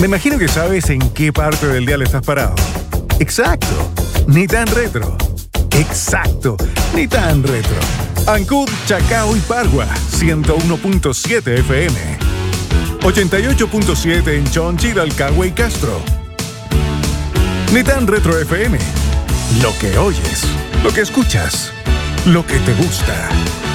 Me imagino que sabes en qué parte del dial estás parado. Exacto, ni tan retro. Exacto, ni tan retro. Ancud, Chacao y Pargua, 101.7 FM. 88.7 en Chonchi, Dalcagua y Castro. Ni tan retro FM. Lo que oyes, lo que escuchas, lo que te gusta.